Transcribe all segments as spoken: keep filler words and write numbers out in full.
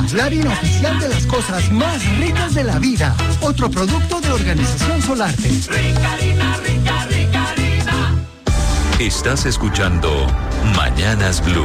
Clarín oficial de las cosas más ricas de la vida. Otro producto de Organización Solarte. Rica harina, rica, rica harina. Estás escuchando Mañanas Blue.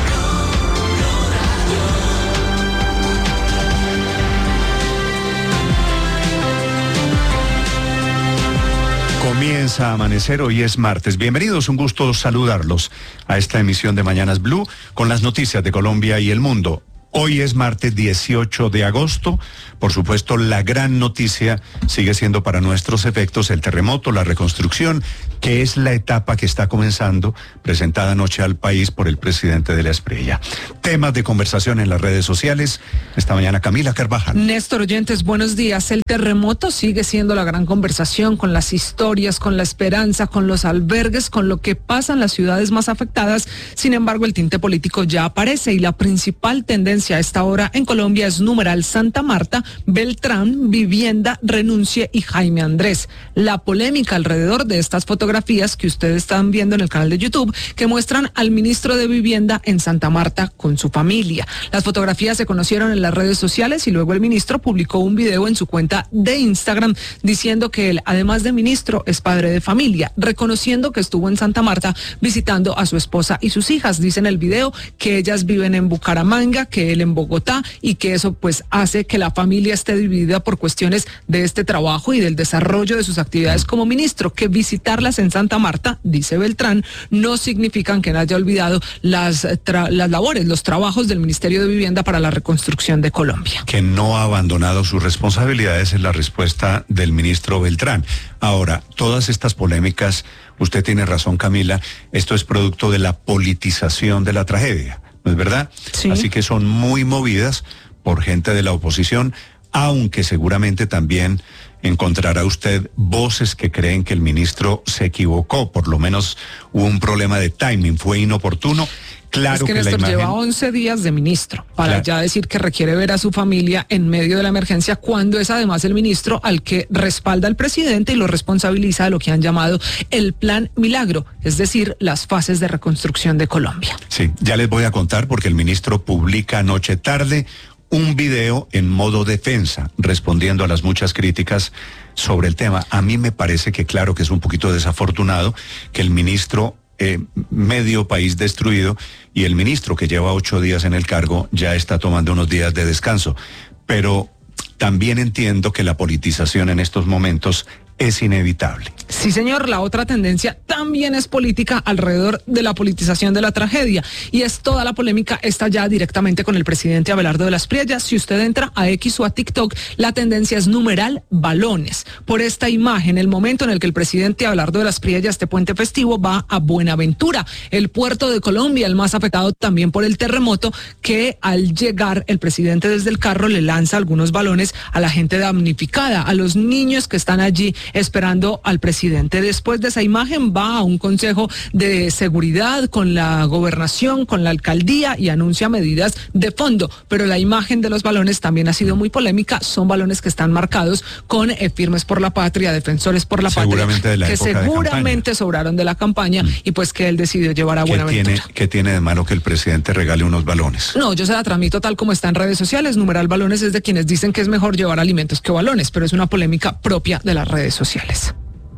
Comienza a amanecer, hoy es martes. Bienvenidos, un gusto saludarlos a esta emisión de Mañanas Blue con las noticias de Colombia y el mundo. Hoy es martes dieciocho de agosto. Por supuesto, la gran noticia sigue siendo para nuestros efectos el terremoto, la reconstrucción, que es la etapa que está comenzando, presentada anoche al país por el presidente de la Espriella. Temas de conversación en las redes sociales. Esta mañana Camila Carvajal. Néstor Oyentes, buenos días. El terremoto sigue siendo la gran conversación, con las historias, con la esperanza, con los albergues, con lo que pasa en las ciudades más afectadas. Sin embargo, el tinte político ya aparece y la principal tendencia a esta hora en Colombia es numeral Santa Marta, Beltrán, Vivienda, renuncie y Jaime Andrés. La polémica alrededor de estas fotografías que ustedes están viendo en el canal de YouTube, que muestran al ministro de Vivienda en Santa Marta con su familia. Las fotografías se conocieron en las redes sociales y luego el ministro publicó un video en su cuenta de Instagram diciendo que él, además de ministro, es padre de familia, reconociendo que estuvo en Santa Marta visitando a su esposa y sus hijas. Dice en el video que ellas viven en Bucaramanga, que él en Bogotá, y que eso pues hace que la familia esté dividida por cuestiones de este trabajo y del desarrollo de sus actividades como ministro, que visitarlas en Santa Marta, dice Beltrán, no significan que él haya olvidado las, tra- las labores, los trabajos del Ministerio de Vivienda para la reconstrucción de Colombia. Que no ha abandonado sus responsabilidades es la respuesta del ministro Beltrán. Ahora, todas estas polémicas, usted tiene razón, Camila, esto es producto de la politización de la tragedia. ¿No es verdad? Sí. Así que son muy movidas por gente de la oposición, aunque seguramente también encontrará usted voces que creen que el ministro se equivocó, por lo menos hubo un problema de timing, fue inoportuno. Claro es que, que Néstor la imagen... lleva once días de ministro para Claro. ya decir que requiere ver a su familia en medio de la emergencia, cuando es además el ministro al que respalda al presidente y lo responsabiliza de lo que han llamado el Plan Milagro, es decir, las fases de reconstrucción de Colombia. Sí, ya les voy a contar porque el ministro publica anoche tarde un video en modo defensa, respondiendo a las muchas críticas sobre el tema. A mí me parece que claro que es un poquito desafortunado que el ministro... Eh, medio país destruido y el ministro que lleva ocho días en el cargo ya está tomando unos días de descanso. Pero también entiendo que la politización en estos momentos es inevitable. Sí, señor, la otra tendencia también es política alrededor de la politización de la tragedia, y es toda la polémica está ya directamente con el presidente Abelardo de la Espriella. Si usted entra a X o a TikTok, la tendencia es numeral balones. Por esta imagen, el momento en el que el presidente Abelardo de la Espriella, este puente festivo, va a Buenaventura, el puerto de Colombia, el más afectado también por el terremoto, que al llegar el presidente desde el carro le lanza algunos balones a la gente damnificada, a los niños que están allí esperando al presidente. Después de esa imagen va a un consejo de seguridad con la gobernación, con la alcaldía, y anuncia medidas de fondo. Pero la imagen de los balones también ha sido muy polémica. Son balones que están marcados con eh, firmes por la patria, defensores por la seguramente patria, de la que época de seguramente campaña. sobraron de la campaña, mm. y pues que él decidió llevar a ¿Qué Buenaventura. tiene, ¿Qué tiene de malo que el presidente regale unos balones? No, yo se la tramito tal como está en redes sociales. Numeral balones es de quienes dicen que es mejor llevar alimentos que balones, pero es una polémica propia de las redes sociales.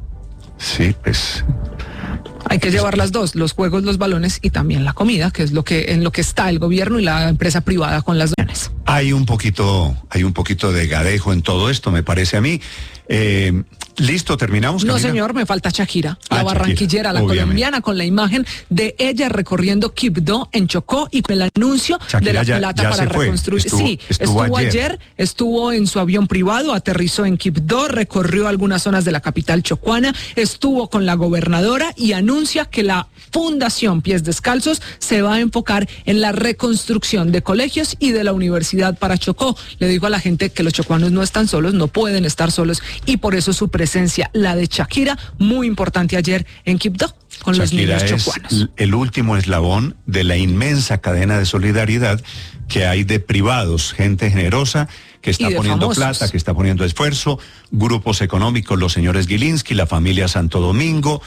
Sí, pues... Hay que llevar las dos, los juegos, los balones y también la comida, que es lo que en lo que está el gobierno y la empresa privada con las donaciones. Hay un poquito, hay un poquito de gadejo en todo esto, me parece a mí. Eh, Listo, terminamos. No, Camila. señor, me falta Shakira, la Ah, barranquillera, Shakira, la obviamente. colombiana, con la imagen de ella recorriendo Quibdó en Chocó y con el anuncio Shakira de la ya- plata ya para se fue. reconstruir. Estuvo- sí, estuvo estuvo, ayer. ayer, estuvo en su avión privado, aterrizó en Quibdó, recorrió algunas zonas de la capital chocuana, estuvo con la gobernadora y anuncia que la Fundación Pies Descalzos se va a enfocar en la reconstrucción de colegios y de la universidad para Chocó. Le dijo a la gente que los chocuanos no están solos, no pueden estar solos, y por eso su presencia, la de Shakira, muy importante ayer en Quibdó con Shakira los niños es chocuanos. el último eslabón de la inmensa cadena de solidaridad que hay de privados, gente generosa que está poniendo famosos. plata, que está poniendo esfuerzo, grupos económicos, los señores Gilinski, la familia Santo Domingo,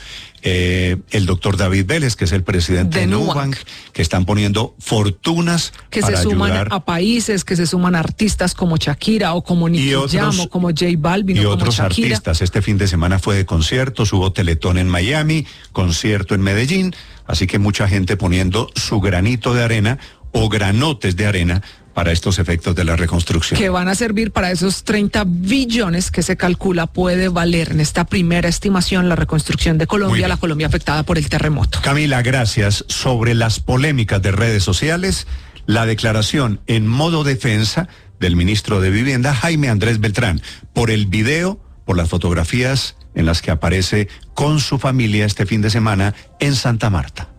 eh, el doctor David Vélez, que es el presidente de, de Nubank, que están poniendo fortunas que para se suman ayudar a países, que se suman a artistas como Shakira o como Nicky Jam o como J Balvin y o como otros Shakira. artistas. Este fin de semana fue de conciertos, hubo Teletón en Miami, concierto en Medellín, así que mucha gente poniendo su granito de arena o granotes de arena para estos efectos de la reconstrucción. Que van a servir para esos treinta billones que se calcula puede valer en esta primera estimación la reconstrucción de Colombia, la Colombia afectada por el terremoto. Camila, gracias. Sobre las polémicas de redes sociales, la declaración en modo defensa del ministro de Vivienda, Jaime Andrés Beltrán, por el video, por las fotografías en las que aparece con su familia este fin de semana en Santa Marta.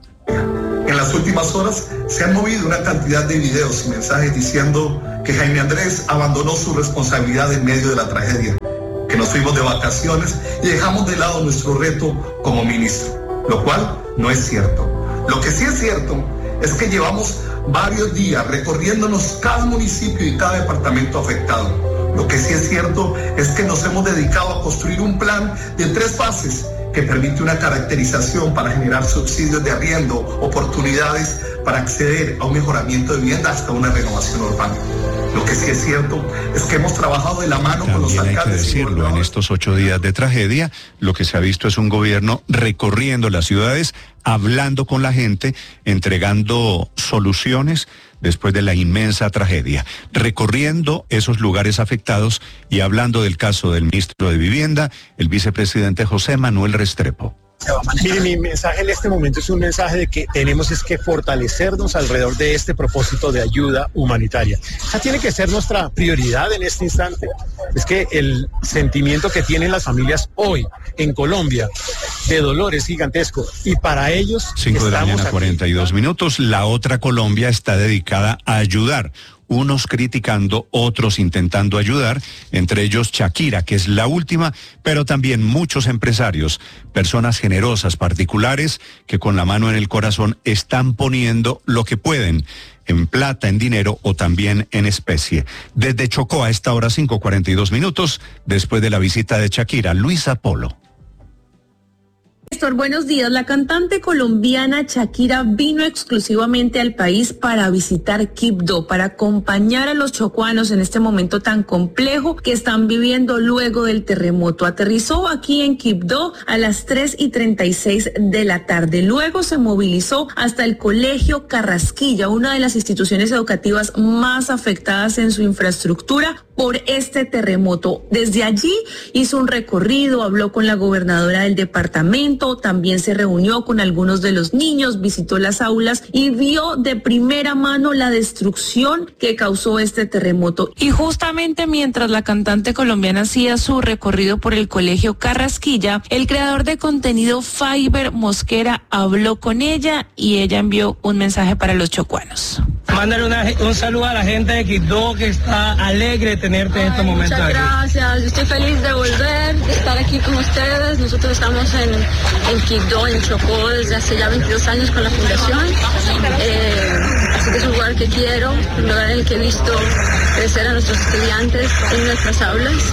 En las últimas horas se han movido una cantidad de videos y mensajes diciendo que Jaime Andrés abandonó su responsabilidad en medio de la tragedia, que nos fuimos de vacaciones y dejamos de lado nuestro reto como ministro, lo cual no es cierto. Lo que sí es cierto es que llevamos varios días recorriéndonos cada municipio y cada departamento afectado. Lo que sí es cierto es que nos hemos dedicado a construir un plan de tres fases que permite una caracterización para generar subsidios de arriendo, oportunidades para acceder a un mejoramiento de vivienda hasta una renovación urbana. Lo que sí es cierto es que hemos trabajado de la mano También con los alcaldes. Hay que decirlo, en estos ocho días de tragedia, lo que se ha visto es un gobierno recorriendo las ciudades, hablando con la gente, entregando soluciones después de la inmensa tragedia, recorriendo esos lugares afectados y hablando del caso del ministro de Vivienda, el vicepresidente José Manuel Restrepo. Mire, mi mensaje en este momento es un mensaje de que tenemos es que fortalecernos alrededor de este propósito de ayuda humanitaria. Esa tiene que ser nuestra prioridad en este instante. Es que el sentimiento que tienen las familias hoy en Colombia de dolor es gigantesco y para ellos cinco de la mañana, cuarenta y dos minutos. La otra Colombia está dedicada a ayudar. Unos criticando, otros intentando ayudar, entre ellos Shakira, que es la última, pero también muchos empresarios, personas generosas, particulares, que con la mano en el corazón están poniendo lo que pueden, en plata, en dinero o también en especie. Desde Chocó a esta hora cinco cuarenta y dos minutos, después de la visita de Shakira, Luisa Polo. Néstor, buenos días. La cantante colombiana Shakira vino exclusivamente al país para visitar Quibdó, para acompañar a los chocuanos en este momento tan complejo que están viviendo luego del terremoto. Aterrizó aquí en Quibdó a las tres y treinta y seis de la tarde. Luego se movilizó hasta el Colegio Carrasquilla, una de las instituciones educativas más afectadas en su infraestructura por este terremoto. Desde allí hizo un recorrido, habló con la gobernadora del departamento, también se reunió con algunos de los niños, visitó las aulas y vio de primera mano la destrucción que causó este terremoto. Y justamente mientras la cantante colombiana hacía su recorrido por el Colegio Carrasquilla, el creador de contenido Fiber Mosquera habló con ella y ella envió un mensaje para los chocuanos. Mándale una, un saludo a la gente de Quibdó que está alegre de tenerte Ay, en estos momentos. Muchas aquí. gracias, estoy feliz de volver, de estar aquí con ustedes. Nosotros estamos en, en Quibdó, en Chocó, desde hace ya veintidós años con la fundación. Eh, así que es un lugar que quiero, un lugar en el que he visto crecer a nuestros estudiantes en nuestras aulas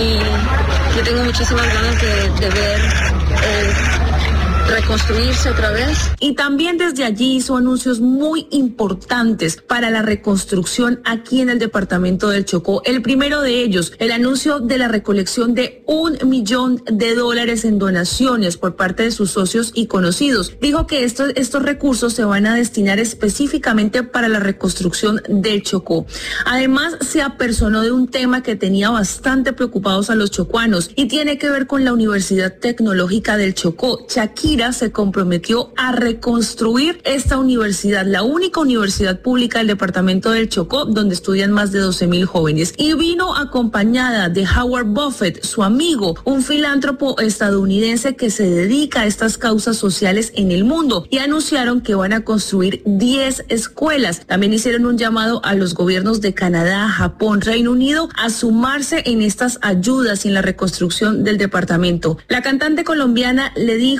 y yo tengo muchísimas ganas de, de ver eh, reconstruirse otra vez. Y también desde allí hizo anuncios muy importantes para la reconstrucción aquí en el departamento del Chocó. El primero de ellos, el anuncio de la recolección de un millón de dólares en donaciones por parte de sus socios y conocidos. Dijo que estos, estos recursos se van a destinar específicamente para la reconstrucción del Chocó. Además, se apersonó de un tema que tenía bastante preocupados a los chocuanos y tiene que ver con la Universidad Tecnológica del Chocó. Shakira se comprometió a reconstruir esta universidad, la única universidad pública del departamento del Chocó, donde estudian más de doce mil jóvenes. Y vino acompañada de Howard Buffett, su amigo, un filántropo estadounidense que se dedica a estas causas sociales en el mundo. Y anunciaron que van a construir diez escuelas. También hicieron un llamado a los gobiernos de Canadá, Japón, Reino Unido a sumarse en estas ayudas y en la reconstrucción del departamento. La cantante colombiana le dijo a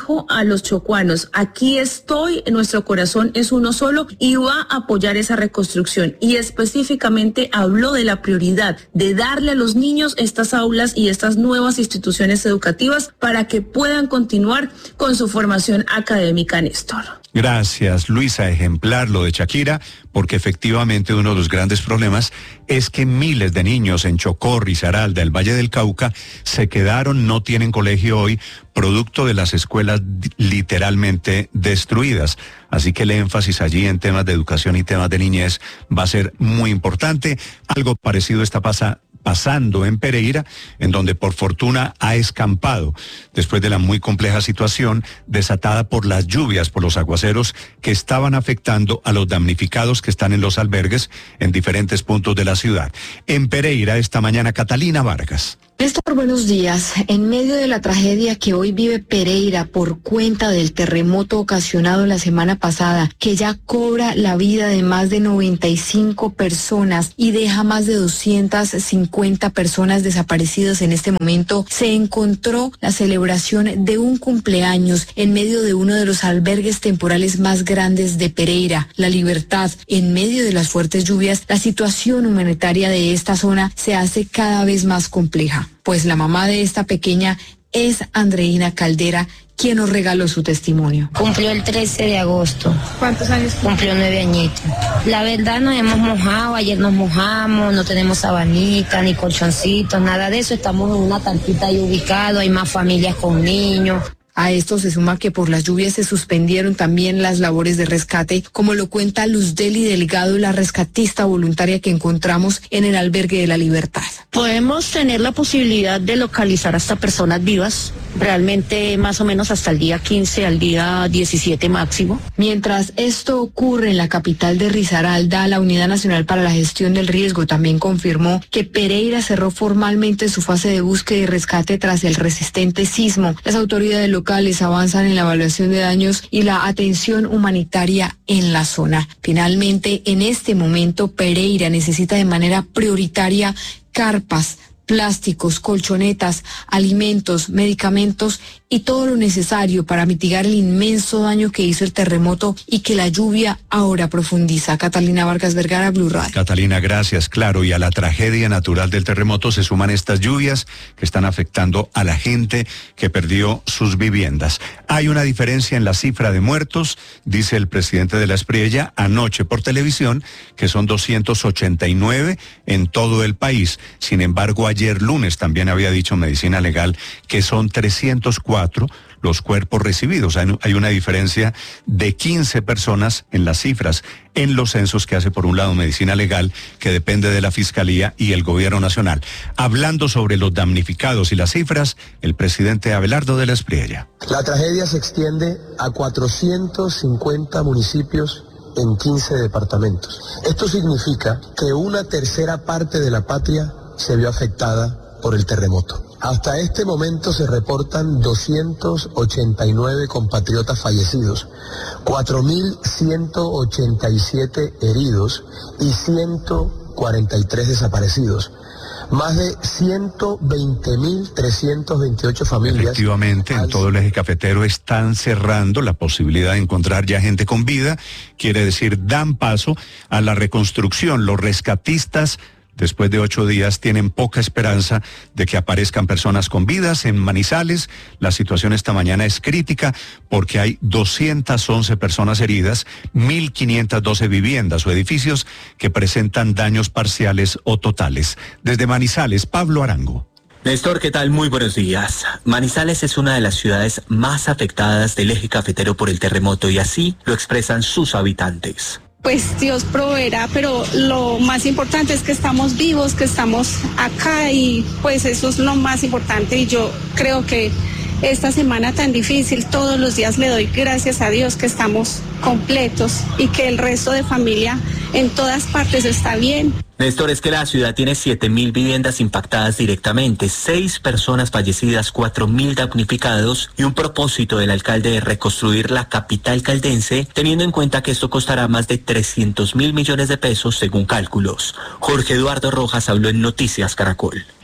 los chocuanos, aquí estoy, nuestro corazón es uno solo y va a apoyar esa reconstrucción. Y específicamente habló de la prioridad de darle a los niños estas aulas y estas nuevas instituciones educativas para que puedan continuar con su formación académica, Néstor. Gracias, Luisa. Ejemplar lo de Shakira, porque efectivamente uno de los grandes problemas es que miles de niños en Chocó, Risaralda, el Valle del Cauca, se quedaron, no tienen colegio hoy, producto de las escuelas literalmente destruidas. Así que el énfasis allí en temas de educación y temas de niñez va a ser muy importante. Algo parecido está pasando. pasando en Pereira, en donde por fortuna ha escampado después de la muy compleja situación desatada por las lluvias, por los aguaceros que estaban afectando a los damnificados que están en los albergues en diferentes puntos de la ciudad. En Pereira esta mañana, Catalina Vargas. Néstor, buenos días. En medio de la tragedia que hoy vive Pereira por cuenta del terremoto ocasionado la semana pasada, que ya cobra la vida de más de noventa y cinco personas y deja más de doscientas cincuenta personas desaparecidas en este momento, se encontró la celebración de un cumpleaños en medio de uno de los albergues temporales más grandes de Pereira, La Libertad. En medio de las fuertes lluvias, la situación humanitaria de esta zona se hace cada vez más compleja. Pues la mamá de esta pequeña es Andreina Caldera, quien nos regaló su testimonio. Cumplió el trece de agosto. ¿Cuántos años? Cumplió nueve añitos. La verdad nos hemos mojado, ayer nos mojamos, no tenemos sabanita, ni colchoncitos, nada de eso. Estamos en una tantita ahí ubicado, hay más familias con niños. A esto se suma que por las lluvias se suspendieron también las labores de rescate, como lo cuenta Luzdelie Delgado, la rescatista voluntaria que encontramos en el albergue de La Libertad. Podemos tener la posibilidad de localizar hasta personas vivas, realmente más o menos hasta el día quince al día diecisiete máximo. Mientras esto ocurre en la capital de Risaralda, la Unidad Nacional para la Gestión del Riesgo también confirmó que Pereira cerró formalmente su fase de búsqueda y rescate tras el resistente sismo. Las autoridades locales avanzan en la evaluación de daños y la atención humanitaria en la zona. Finalmente, en este momento, Pereira necesita de manera prioritaria carpas, plásticos, colchonetas, alimentos, medicamentos y todo lo necesario para mitigar el inmenso daño que hizo el terremoto y que la lluvia ahora profundiza. Catalina Vargas Vergara, Blue Radio. Catalina, gracias. Claro, y a la tragedia natural del terremoto se suman estas lluvias que están afectando a la gente que perdió sus viviendas. Hay una diferencia en la cifra de muertos, dice el presidente de la Espriella anoche por televisión, que son doscientos ochenta y nueve en todo el país. Sin embargo, ayer lunes también había dicho Medicina Legal que son trescientos cuatro los cuerpos recibidos. Hay una diferencia de quince personas en las cifras en los censos que hace por un lado Medicina Legal, que depende de la Fiscalía y el Gobierno Nacional. Hablando sobre los damnificados y las cifras, el presidente Abelardo de la Espriella. La tragedia se extiende a cuatrocientos cincuenta municipios en quince departamentos. Esto significa que una tercera parte de la patria se vio afectada por el terremoto. Hasta este momento se reportan doscientos ochenta y nueve compatriotas fallecidos, cuatro mil ciento ochenta y siete heridos y ciento cuarenta y tres desaparecidos. Más de ciento veinte mil trescientas veintiocho familias. Efectivamente, en todo el eje cafetero están cerrando la posibilidad de encontrar ya gente con vida. Quiere decir, dan paso a la reconstrucción. Los rescatistas, después de ocho días, tienen poca esperanza de que aparezcan personas con vidas. En Manizales, la situación esta mañana es crítica porque hay doscientas once personas heridas, mil quinientas doce viviendas o edificios que presentan daños parciales o totales. Desde Manizales, Pablo Arango. Néstor, ¿qué tal? Muy buenos días. Manizales es una de las ciudades más afectadas del eje cafetero por el terremoto y así lo expresan sus habitantes. Pues Dios proveerá, pero lo más importante es que estamos vivos, que estamos acá y pues eso es lo más importante y yo creo que esta semana tan difícil, todos los días le doy gracias a Dios que estamos completos y que el resto de familia en todas partes está bien. Néstor, es que la ciudad tiene siete mil viviendas impactadas directamente, seis personas fallecidas, cuatro mil damnificados y un propósito del alcalde de reconstruir la capital caldense, teniendo en cuenta que esto costará más de trescientos mil millones de pesos según cálculos. Jorge Eduardo Rojas habló en Noticias Caracol.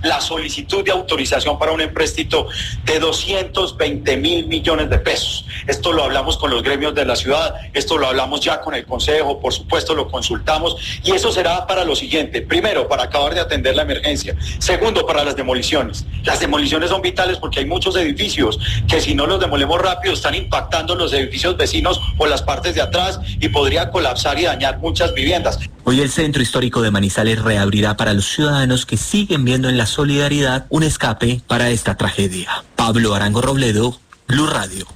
la solicitud de autorización para un empréstito de doscientos veinte mil millones de pesos. Esto lo hablamos con los gremios de la ciudad, esto lo hablamos ya con el Consejo, por supuesto lo consultamos, y eso será para lo siguiente: primero, para acabar de atender la emergencia; segundo, para las demoliciones. Las demoliciones son vitales porque hay muchos edificios que, si no los demolemos rápido, están impactando los edificios vecinos o las partes de atrás y podría colapsar y dañar muchas viviendas. Hoy el Centro Histórico de Manizales reabrirá para los ciudadanos que siguen viendo en la solidaridad un escape para esta tragedia. Pablo Arango Robledo, Blue Radio.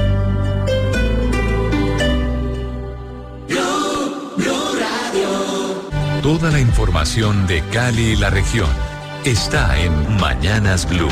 Blue, Blue Radio. Toda la información de Cali y la región está en Mañanas Blue.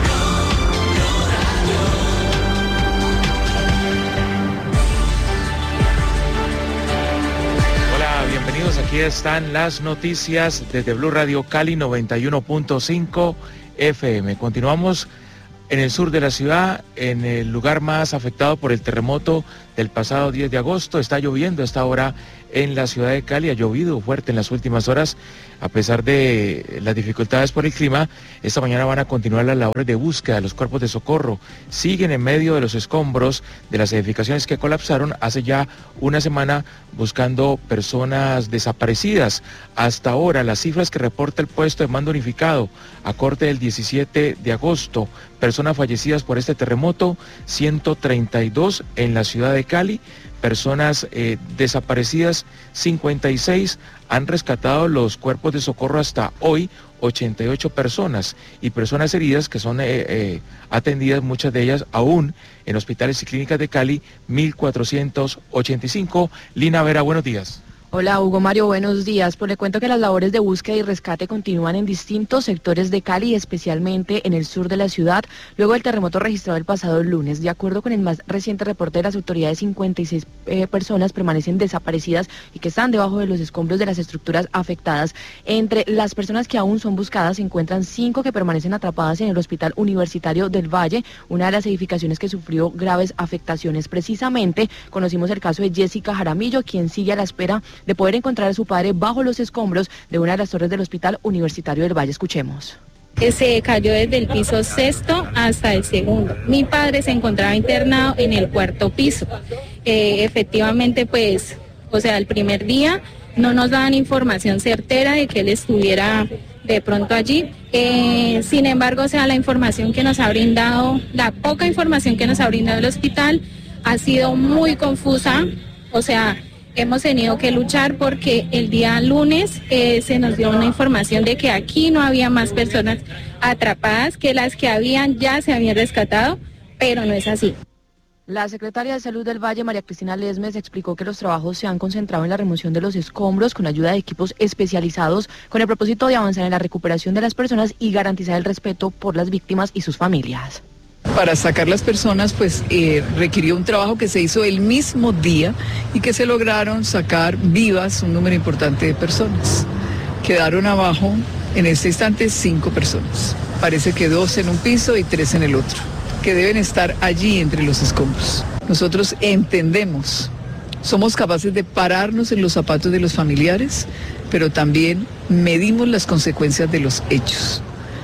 Bienvenidos, aquí están las noticias desde Blue Radio Cali noventa y uno punto cinco F M. Continuamos en el sur de la ciudad, en el lugar más afectado por el terremoto del pasado diez de agosto. Está lloviendo a esta hora en la ciudad de Cali, ha llovido fuerte en las últimas horas. A pesar de las dificultades por el clima, esta mañana van a continuar las labores de búsqueda. Los cuerpos de socorro siguen en medio de los escombros de las edificaciones que colapsaron hace ya una semana, buscando personas desaparecidas. Hasta ahora, las cifras que reporta el puesto de mando unificado a corte del diecisiete de agosto, personas fallecidas por este terremoto, ciento treinta y dos en la ciudad de Cali. Personas eh, desaparecidas, cincuenta y seis, han rescatado los cuerpos de socorro hasta hoy, ochenta y ocho personas, y personas heridas que son eh, eh, atendidas, muchas de ellas aún en hospitales y clínicas de Cali, mil cuatrocientos ochenta y cinco. Lina Vera, buenos días. Hola Hugo Mario, buenos días. Pues le cuento que las labores de búsqueda y rescate continúan en distintos sectores de Cali, especialmente en el sur de la ciudad, luego del terremoto registrado el pasado lunes. De acuerdo con el más reciente reporte de las autoridades, cincuenta y seis eh, personas permanecen desaparecidas y que están debajo de los escombros de las estructuras afectadas. Entre las personas que aún son buscadas se encuentran cinco que permanecen atrapadas en el Hospital Universitario del Valle, una de las edificaciones que sufrió graves afectaciones. Precisamente conocimos el caso de Jessica Jaramillo, quien sigue a la espera de poder encontrar a su padre bajo los escombros de una de las torres del Hospital Universitario del Valle. Escuchemos. Que se cayó desde el piso sexto hasta el segundo. Mi padre se encontraba internado en el cuarto piso. Eh, efectivamente, pues, o sea, el primer día no nos daban información certera de que él estuviera de pronto allí. Eh, sin embargo, o sea, la información que nos ha brindado, la poca información que nos ha brindado el hospital ha sido muy confusa, o sea, hemos tenido que luchar porque el día lunes eh, se nos dio una información de que aquí no había más personas atrapadas, que las que habían ya se habían rescatado, pero no es así. La secretaria de Salud del Valle, María Cristina Lesmes, explicó que los trabajos se han concentrado en la remoción de los escombros con ayuda de equipos especializados con el propósito de avanzar en la recuperación de las personas y garantizar el respeto por las víctimas y sus familias. Para sacar las personas, pues eh, requirió un trabajo que se hizo el mismo día y que se lograron sacar vivas un número importante de personas. Quedaron abajo en este instante cinco personas. Parece que dos en un piso y tres en el otro, que deben estar allí entre los escombros. Nosotros entendemos, somos capaces de pararnos en los zapatos de los familiares, pero también medimos las consecuencias de los hechos.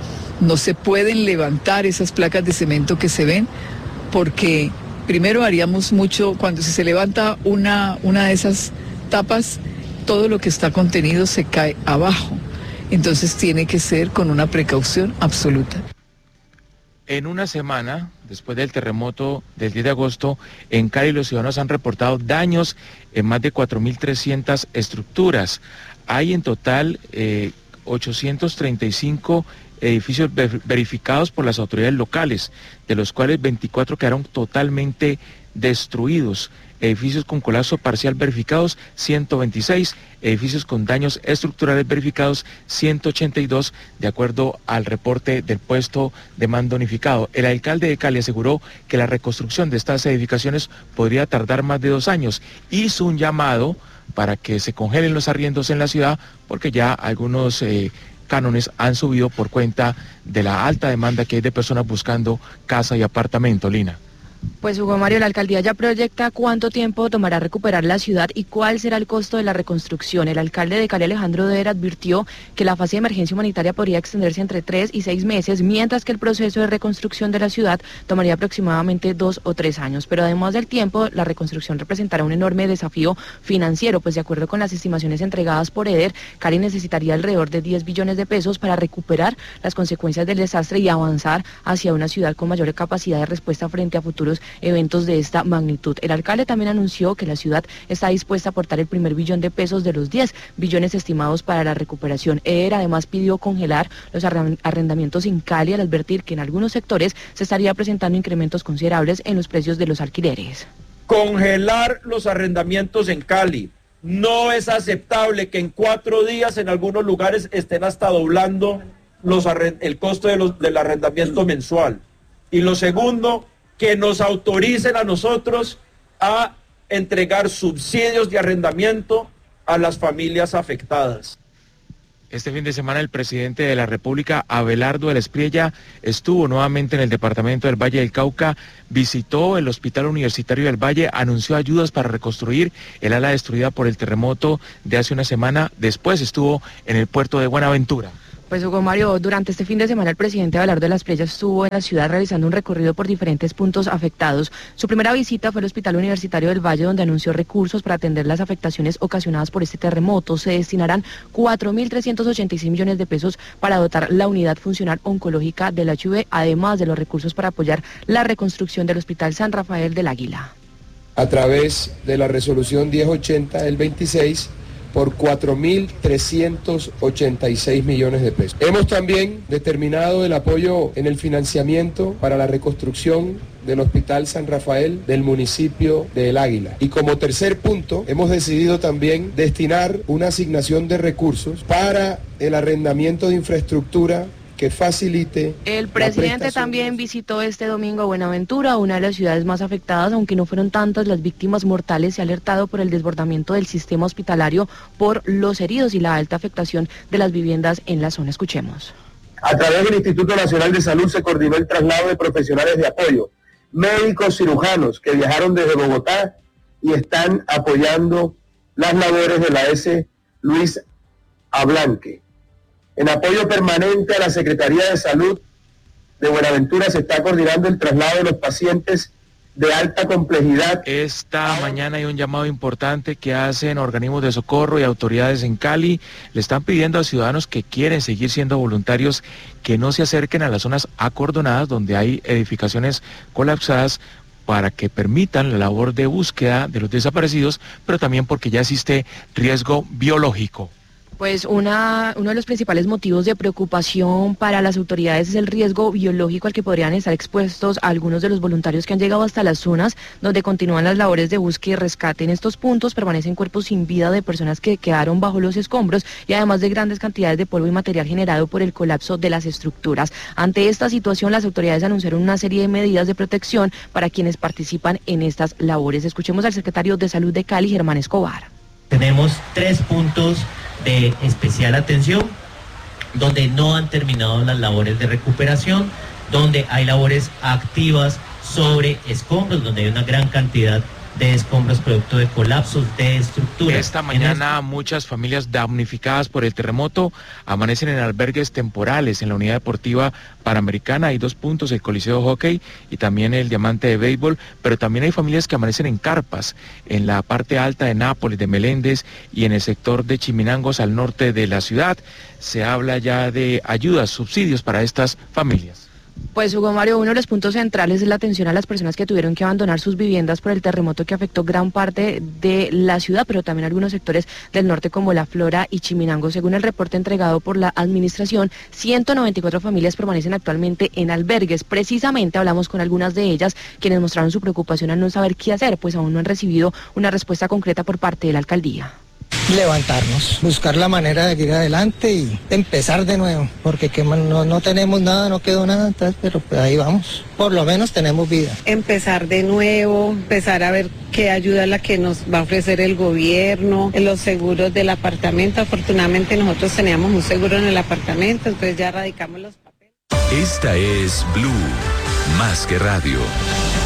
No se pueden levantar esas placas de cemento que se ven porque primero haríamos mucho, cuando se levanta una, una de esas tapas, todo lo que está contenido se cae abajo. Entonces tiene que ser con una precaución absoluta. En una semana, después del terremoto del diez de agosto, en Cali los ciudadanos han reportado daños en más de cuatro mil trescientas estructuras. Hay en total eh, ochocientos treinta y cinco edificios verificados por las autoridades locales, de los cuales veinticuatro quedaron totalmente destruidos. Edificios con colapso parcial verificados, ciento veintiséis, edificios con daños estructurales verificados, ciento ochenta y dos, de acuerdo al reporte del puesto de mando unificado. El alcalde de Cali aseguró que la reconstrucción de estas edificaciones podría tardar más de dos años. Hizo un llamado para que se congelen los arriendos en la ciudad, porque ya algunos eh, cánones han subido por cuenta de la alta demanda que hay de personas buscando casa y apartamento, Lina. Pues Hugo Mario, la alcaldía ya proyecta cuánto tiempo tomará recuperar la ciudad y cuál será el costo de la reconstrucción. El alcalde de Cali, Alejandro Der, advirtió que la fase de emergencia humanitaria podría extenderse entre tres y seis meses, mientras que el proceso de reconstrucción de la ciudad tomaría aproximadamente dos o tres años. Pero además del tiempo, la reconstrucción representará un enorme desafío financiero, pues de acuerdo con las estimaciones entregadas por Eder, Cali necesitaría alrededor de diez billones de pesos para recuperar las consecuencias del desastre y avanzar hacia una ciudad con mayor capacidad de respuesta frente a futuros eventos de esta magnitud. El alcalde también anunció que la ciudad está dispuesta a aportar el primer billón de pesos de los diez billones estimados para la recuperación. Él además pidió congelar los arrendamientos en Cali al advertir que en algunos sectores se estaría presentando incrementos considerables en los precios de los alquileres. Congelar los arrendamientos en Cali. No es aceptable que en cuatro días en algunos lugares estén hasta doblando los el costo de los, del arrendamiento mensual. Y lo segundo, que nos autoricen a nosotros a entregar subsidios de arrendamiento a las familias afectadas. Este fin de semana el presidente de la República, Abelardo del Espriella, estuvo nuevamente en el departamento del Valle del Cauca, visitó el Hospital Universitario del Valle, anunció ayudas para reconstruir el ala destruida por el terremoto de hace una semana. Después estuvo en el puerto de Buenaventura. Pues Hugo Mario, durante este fin de semana el presidente Abelardo de las Espriella estuvo en la ciudad realizando un recorrido por diferentes puntos afectados. Su primera visita fue al Hospital Universitario del Valle, donde anunció recursos para atender las afectaciones ocasionadas por este terremoto. Se destinarán cuatro mil trescientos ochenta y seis millones de pesos para dotar la unidad funcional oncológica del H V, además de los recursos para apoyar la reconstrucción del Hospital San Rafael del Águila. A través de la resolución diez ochenta del veintiséis, por cuatro mil trescientos ochenta y seis millones de pesos. Hemos también determinado el apoyo en el financiamiento para la reconstrucción del Hospital San Rafael del municipio de El Águila. Y como tercer punto, hemos decidido también destinar una asignación de recursos para el arrendamiento de infraestructura que facilite. El presidente también visitó este domingo Buenaventura, una de las ciudades más afectadas, aunque no fueron tantas las víctimas mortales. Se ha alertado por el desbordamiento del sistema hospitalario, por los heridos y la alta afectación de las viviendas en la zona. Escuchemos. A través del Instituto Nacional de Salud se coordinó el traslado de profesionales de apoyo, médicos cirujanos que viajaron desde Bogotá y están apoyando las labores de la S. Luis Ablanque. En apoyo permanente a la Secretaría de Salud de Buenaventura se está coordinando el traslado de los pacientes de alta complejidad. Esta mañana hay un llamado importante que hacen organismos de socorro y autoridades en Cali. Le están pidiendo a ciudadanos que quieren seguir siendo voluntarios que no se acerquen a las zonas acordonadas donde hay edificaciones colapsadas, para que permitan la labor de búsqueda de los desaparecidos, pero también porque ya existe riesgo biológico. Pues una, uno de los principales motivos de preocupación para las autoridades es el riesgo biológico al que podrían estar expuestos algunos de los voluntarios que han llegado hasta las zonas donde continúan las labores de búsqueda y rescate. En estos puntos permanecen cuerpos sin vida de personas que quedaron bajo los escombros y además de grandes cantidades de polvo y material generado por el colapso de las estructuras. Ante esta situación, las autoridades anunciaron una serie de medidas de protección para quienes participan en estas labores. Escuchemos al secretario de Salud de Cali, Germán Escobar. Tenemos tres puntos de especial atención, donde no han terminado las labores de recuperación, donde hay labores activas sobre escombros, donde hay una gran cantidad de escombros producto de colapsos de estructuras. Esta mañana muchas familias damnificadas por el terremoto amanecen en albergues temporales en la unidad deportiva Panamericana. Hay dos puntos, el Coliseo de Hockey y también el Diamante de Béisbol, pero también hay familias que amanecen en carpas en la parte alta de Nápoles, de Meléndez y en el sector de Chiminangos al norte de la ciudad. Se habla ya de ayudas, subsidios para estas familias. Pues Hugo Mario, uno de los puntos centrales es la atención a las personas que tuvieron que abandonar sus viviendas por el terremoto que afectó gran parte de la ciudad, pero también algunos sectores del norte como La Flora y Chiminango. Según el reporte entregado por la administración, ciento noventa y cuatro familias permanecen actualmente en albergues. Precisamente hablamos con algunas de ellas, quienes mostraron su preocupación al no saber qué hacer, pues aún no han recibido una respuesta concreta por parte de la alcaldía. Levantarnos, buscar la manera de ir adelante y empezar de nuevo, porque que no, no tenemos nada, no quedó nada atrás, pero pues ahí vamos, por lo menos tenemos vida. Empezar de nuevo, empezar a ver qué ayuda es la que nos va a ofrecer el gobierno, los seguros del apartamento. Afortunadamente nosotros teníamos un seguro en el apartamento, entonces ya radicamos los papeles. Esta es Blue, más que radio.